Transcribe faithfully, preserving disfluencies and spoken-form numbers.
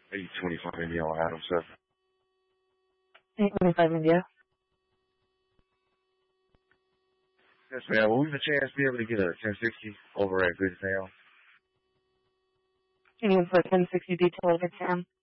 eight twenty-five India on Adam seven. eight twenty-five India. Yes, ma'am. Will we have a chance to be able to get a ten sixty over at Good Sam? Can you put ten sixty detail over Sam?